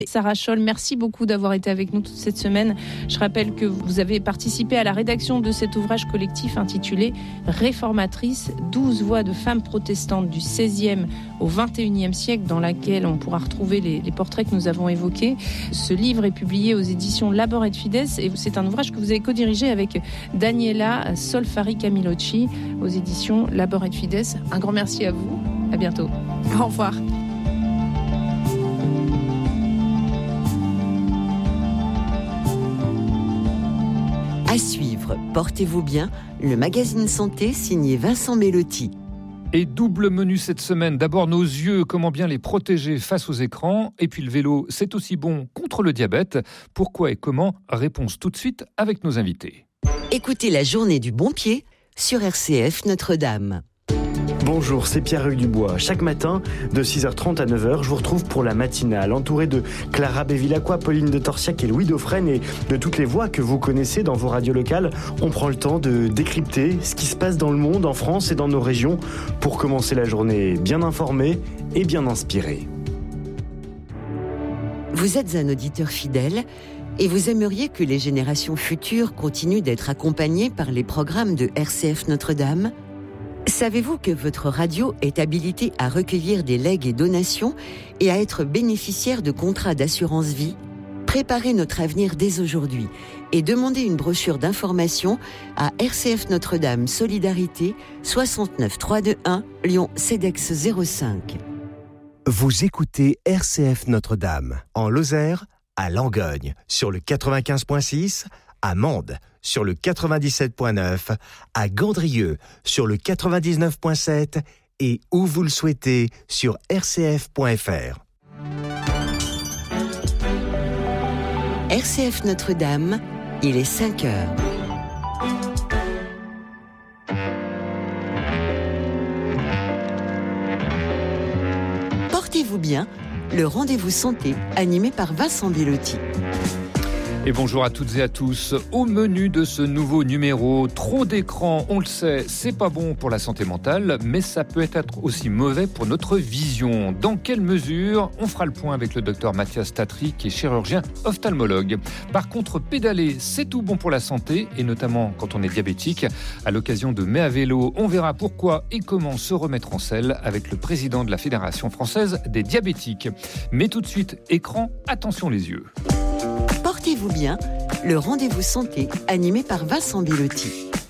Sarah Scholl, merci beaucoup d'avoir été avec nous toute cette semaine. Je rappelle que vous avez participé à la rédaction de cet ouvrage collectif intitulé « Réformatrices, 12 voix de femmes protestantes du XVIe au XXIe siècle » dans laquelle on pourra retrouver les portraits que nous avons évoqués. Ce livre est publié aux éditions Labor et Fides et c'est un ouvrage que vous avez co-dirigé avec Daniela Solfari Camilocci aux éditions Labor et Fides. Un grand merci à vous. À bientôt. Au revoir. À suivre, Portez-vous bien, le magazine santé signé Vincent Mellotti. Et double menu cette semaine. D'abord nos yeux, comment bien les protéger face aux écrans. Et puis le vélo, c'est aussi bon contre le diabète. Pourquoi et comment ? Réponse tout de suite avec nos invités. Écoutez la journée du bon pied sur RCF Notre-Dame. Bonjour, c'est Pierre-Hugues Dubois. Chaque matin, de 6h30 à 9h, je vous retrouve pour la matinale, entouré de Clara Bevilacqua, Pauline de Torsiac et Louis Dauphren et de toutes les voix que vous connaissez dans vos radios locales. On prend le temps de décrypter ce qui se passe dans le monde, en France et dans nos régions, pour commencer la journée bien informé et bien inspiré. Vous êtes un auditeur fidèle et vous aimeriez que les générations futures continuent d'être accompagnées par les programmes de RCF Notre-Dame ? Savez-vous que votre radio est habilitée à recueillir des legs et donations et à être bénéficiaire de contrats d'assurance vie ? Préparez notre avenir dès aujourd'hui et demandez une brochure d'information à RCF Notre-Dame Solidarité 69 321 Lyon CEDEX 05. Vous écoutez RCF Notre-Dame en Lozère, à Langogne sur le 95.6, à Mende sur le 97.9, à Gandrieux sur le 99.7 et où vous le souhaitez sur rcf.fr. RCF Notre-Dame, il est 5 heures. Portez-vous bien, le rendez-vous santé animé par Vincent Mellotti. Et bonjour à toutes et à tous. Au menu de ce nouveau numéro, trop d'écran, on le sait, c'est pas bon pour la santé mentale, mais ça peut être aussi mauvais pour notre vision. Dans quelle mesure ? On fera le point avec le docteur Mathias Tatry, qui est chirurgien ophtalmologue. Par contre, pédaler, c'est tout bon pour la santé, et notamment quand on est diabétique. À l'occasion de Mai à vélo, on verra pourquoi et comment se remettre en selle avec le président de la Fédération française des diabétiques. Mais tout de suite, écran, attention les yeux. Portez-vous bien, le rendez-vous santé animé par Vincent Mellotti.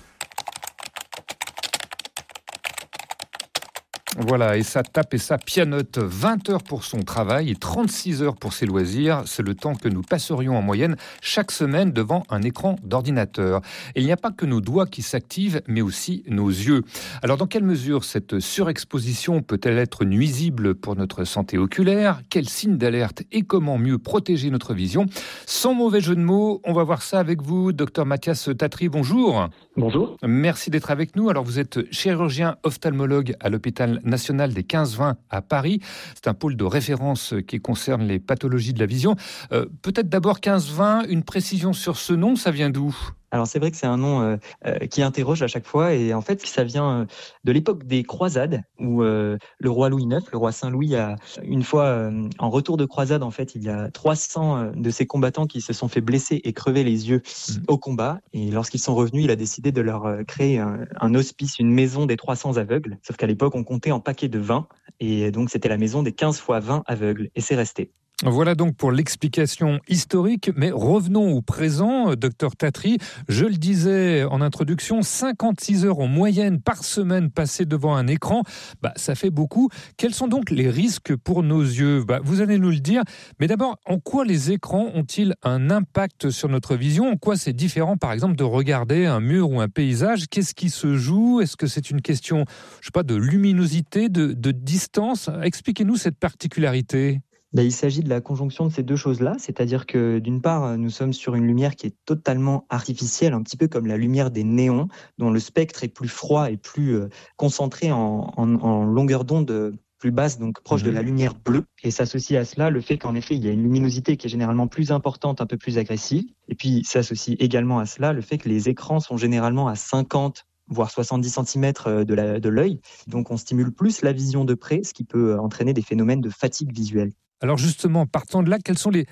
Voilà, et ça tape et ça pianote. 20 heures pour son travail et 36 heures pour ses loisirs. C'est le temps que nous passerions en moyenne chaque semaine devant un écran d'ordinateur. Et il n'y a pas que nos doigts qui s'activent, mais aussi nos yeux. Alors, dans quelle mesure cette surexposition peut-elle être nuisible pour notre santé oculaire ? Quels signes d'alerte et comment mieux protéger notre vision ? Sans mauvais jeu de mots, on va voir ça avec vous, docteur Mathias Tatry. Bonjour. Bonjour. Merci d'être avec nous. Alors, vous êtes chirurgien ophtalmologue à l'hôpital national des 15-20 à Paris. C'est un pôle de référence qui concerne les pathologies de la vision. Peut-être d'abord 15-20, une précision sur ce nom, ça vient d'où ? Alors c'est vrai que c'est un nom qui interroge à chaque fois et en fait ça vient de l'époque des croisades où le roi Louis IX, le roi Saint-Louis a une fois en retour de croisade en fait il y a 300 de ses combattants qui se sont fait blesser et crever les yeux au combat et lorsqu'ils sont revenus il a décidé de leur créer un hospice, une maison des 300 aveugles, sauf qu'à l'époque on comptait en paquets de 20 et donc c'était la maison des 15 fois 20 aveugles et c'est resté. Voilà donc pour l'explication historique, mais revenons au présent, docteur Tatry. Je le disais en introduction, 56 heures en moyenne par semaine passées devant un écran, ça fait beaucoup. Quels sont donc les risques pour nos yeux ? Vous allez nous le dire, mais d'abord, en quoi les écrans ont-ils un impact sur notre vision ? En quoi c'est différent, par exemple, de regarder un mur ou un paysage ? Qu'est-ce qui se joue ? Est-ce que c'est une question, de luminosité, de distance ? Expliquez-nous cette particularité. Il s'agit de la conjonction de ces deux choses-là, c'est-à-dire que d'une part, nous sommes sur une lumière qui est totalement artificielle, un petit peu comme la lumière des néons, dont le spectre est plus froid et plus concentré en longueur d'onde plus basse, donc proche de la lumière bleue. Et s'associe à cela le fait qu'en effet, il y a une luminosité qui est généralement plus importante, un peu plus agressive. Et puis s'associe également à cela le fait que les écrans sont généralement à 50 voire 70 cm de l'œil. Donc on stimule plus la vision de près, ce qui peut entraîner des phénomènes de fatigue visuelle. Alors justement, partant de là, quelles sont les